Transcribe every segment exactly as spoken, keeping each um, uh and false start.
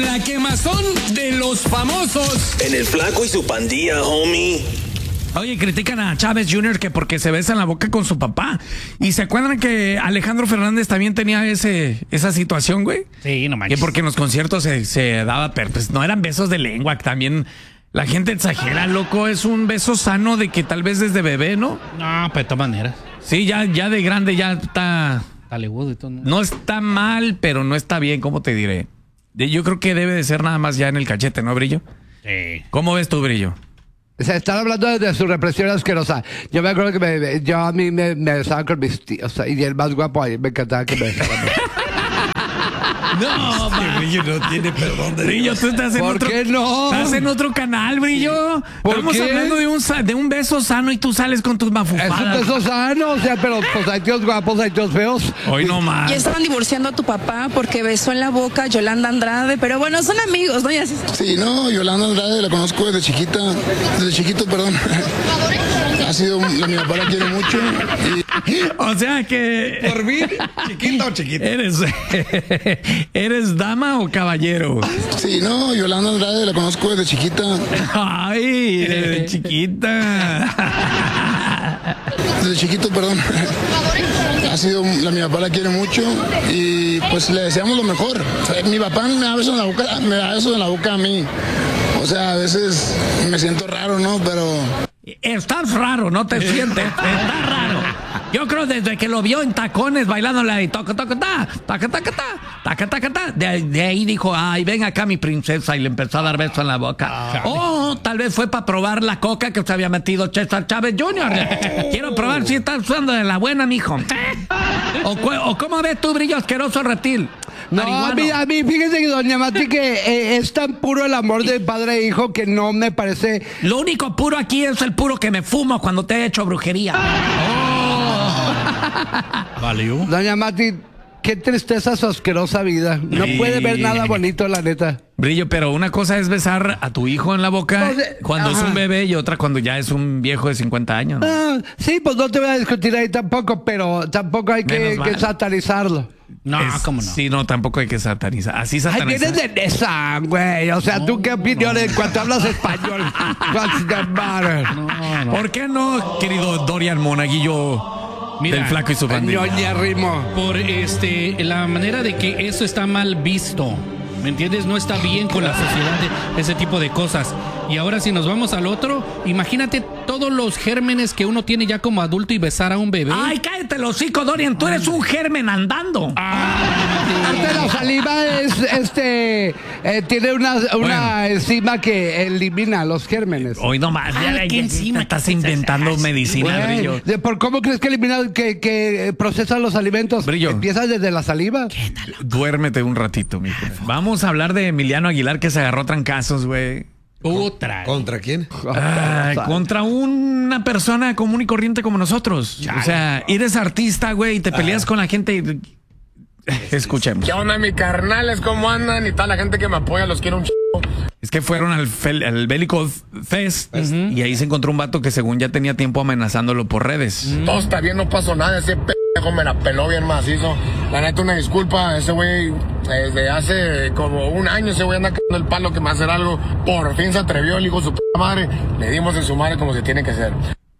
La quemazón de los famosos. En el Flaco y su pandilla, homie. Oye, critican a Chávez junior que porque se besa en la boca con su papá. ¿Y se acuerdan que Alejandro Fernández también tenía ese esa situación, güey? Sí, no manches. Que porque en los conciertos se, se daba, pero pues no eran besos de lengua, también la gente exagera, loco. Es un beso sano de que tal vez desde bebé, ¿no? No, pues de todas maneras. Sí, ya, ya de grande ya está... Hollywood y todo. No está mal, pero no está bien, ¿cómo te diré? Yo creo que debe de ser nada más ya en el cachete, ¿no, Brillo? Sí. ¿Cómo ves tú, Brillo? Se están hablando de, de su represión asquerosa. Yo me acuerdo que me, yo a mí me, me besaban con mis tíos. Y el más guapo ahí me encantaba que me besaban. No, Este Brillo no tiene perdón de Brillo, tú estás en ¿Por otro... qué no? Estás en otro canal, Brillo. ¿Por Estamos qué? hablando de un, sa- de un beso sano y tú sales con tus Es un mafufadas. beso sano, o sea, pero pues hay tíos guapos, hay tíos feos. Hoy no más. Ya estaban divorciando a tu papá porque besó en la boca a Yolanda Andrade, pero bueno, son amigos, ¿no? Y así. Sí, no, Yolanda Andrade la conozco desde chiquita, desde chiquito, perdón. Ha sido, la, mi papá la quiere mucho. Y... O sea que... ¿Por mí? ¿Chiquita o chiquita? ¿Eres, ¿Eres dama o caballero? Sí, no, Yolanda Andrade la conozco desde chiquita, Ay, de chiquita. desde chiquito, perdón. Ha sido, la, mi papá la quiere mucho y pues le deseamos lo mejor. O sea, mi papá me da besos en la boca, me da besos en la boca a mí. O sea, a veces me siento raro, ¿no? Pero... Estás raro, ¿no te sientes? Estás raro. Yo creo desde que lo vio en tacones bailándole ahí, toca, toca, ta, taca, taca, ta, taca, taca, ta. De, de ahí dijo, ay, ven acá mi princesa, y le empezó a dar besos en la boca. O tal vez fue para probar la coca que se había metido César Chávez junior Quiero probar si estás usando de la buena, mijo. O, cu- o cómo ves tú, Brillo asqueroso reptil. No, a Marihuano. mí, a mí, fíjese que doña Mati que eh, es tan puro el amor de padre e hijo que no me parece... Lo único puro aquí es el puro que me fumo cuando te he hecho brujería. Valió. Doña Mati, qué tristeza su asquerosa vida. No Sí. puede ver nada bonito, la neta. Brillo, pero una cosa es besar a tu hijo en la boca O sea, cuando es ajá. un bebé y otra cuando ya es un viejo de cincuenta años, ¿no? Ah, sí, pues no te voy a discutir ahí tampoco, pero tampoco hay que, Menos mal. que satanizarlo. No, Es- cómo no. Sí, no, tampoco hay que satanizar. Así Ay, satanizar. vienes de esa, güey. O sea, ¿tú qué opiniones cuando hablas español? What's the matter? No, no. ¿Por qué no, querido Dorian Monaguillo Mira, del Flaco y su pandilla? Ñoña Rimo. Por este, la manera de que eso está mal visto. ¿Me entiendes? No está bien con la sociedad de ese tipo de cosas. Y ahora si nos vamos al otro, imagínate todos los gérmenes que uno tiene ya como adulto y besar a un bebé. Ay, cállate el hocico, Dorian. Tú eres un germen andando. Aparte la saliva es, este, eh, tiene una, una Bueno. enzima que elimina los gérmenes. Hoy no más. Ay, ya, qué ya, encima, te estás qué inventando sensación. medicina, Güey, Brillo. de- ¿por cómo crees que elimina, que, que eh, procesan los alimentos? Brillo. Empieza desde la saliva. Duérmete un ratito, mijo. Vamos a hablar de Emiliano Aguilar que se agarró trancazos, güey. Otra. ¿Contra quién? Ay, contra una persona común y corriente como nosotros. O sea, eres artista, güey, y te peleas con la gente. y- Escuchemos. ¿Qué onda, mis carnales? ¿Cómo andan? Y tal, la gente que me apoya, los quiero un ch... Es que fueron al, fel- al Bélico Fest y ahí se encontró un vato que según ya tenía tiempo amenazándolo por redes. Todo está bien, no pasó nada. Ese pendejo me la peló bien macizo. La neta, una disculpa. Ese güey, desde hace como un año, ese güey anda cagando el palo que me va a hacer algo. Por fin se atrevió el hijo de su p madre. Le dimos en su madre como se tiene que hacer.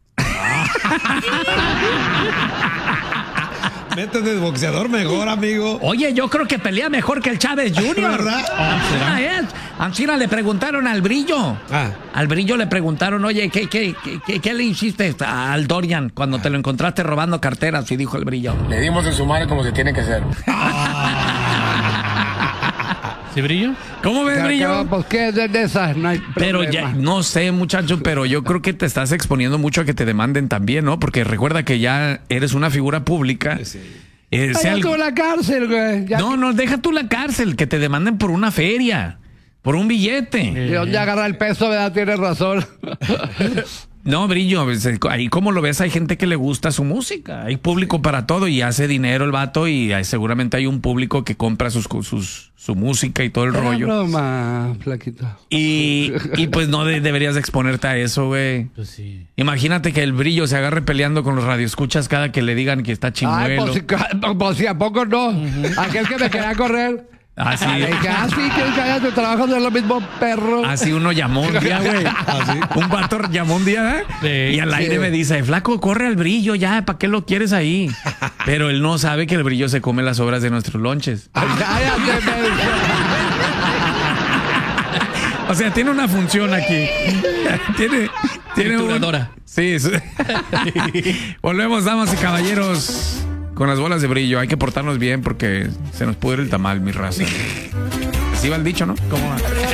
Métete de boxeador mejor, amigo. Oye, yo creo que pelea mejor que el Chávez junior ¿Verdad? Ancina es. Ancina le preguntaron al Brillo. Ah. Al Brillo le preguntaron, oye, ¿qué, qué, qué, qué- qué le hiciste al Dorian cuando te lo encontraste robando carteras? Y dijo el Brillo. Le dimos en su madre como se tiene que hacer. ¿Sí, Brillo? ¿Cómo ves, Brillo? Pues qué es de esas, no hay Pero problema. ya, no sé, muchacho, pero yo creo que te estás exponiendo mucho a que te demanden también, ¿no? Porque recuerda que ya eres una figura pública. Eh, Ay, sea ya el- estuvo en la cárcel, güey. Ya No, no, deja tú la cárcel, que te demanden por una feria, por un billete. ¿De dónde agarra el peso, verdad? Tienes razón. No, Brillo, pues, eh, ahí como lo ves, hay gente que le gusta su música. Hay público para todo y hace dinero el vato y hay- seguramente hay un público que compra sus, sus, su música y todo el Era rollo. broma, flaquito. Y, y pues no de- deberías de exponerte a eso, güey. Pues sí. Imagínate que el Brillo se agarre peleando con los radioescuchas cada que le digan que está Ay, chimuelo. pues, si- pues si a poco no. Aquel que me quería correr. Así, Le dije, ah, sí, que cállate, trabajando en lo mismo, perro. así uno llamó un día, güey. Un vato llamó un día, ¿eh? Sí, y al aire sí. me dice, flaco, corre al brillo ya, ¿para qué lo quieres ahí? Pero él no sabe que el brillo se come las sobras de nuestros lonches. Ay, cállate, menso. O sea, tiene una función aquí. tiene, tiene un- Trituradora. Sí. sí. Volvemos, damas y caballeros, con las bolas de brillo. Hay que portarnos bien porque se nos pudre el tamal, mi raza. Así va el dicho, ¿no? ¿Cómo va?